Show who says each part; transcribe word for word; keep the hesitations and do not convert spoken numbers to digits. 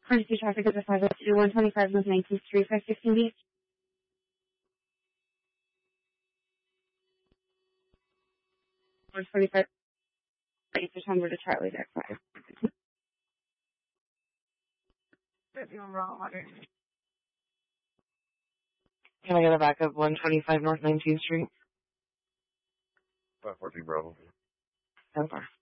Speaker 1: Emergency traffic is a five oh two, one twenty-five North nineteenth Street, five sixteen B. one twenty-five, eight September to Charlie, Deck five.
Speaker 2: Can I get a backup one twenty-five North nineteenth Street?
Speaker 3: five fourteen Bravo.
Speaker 2: So far.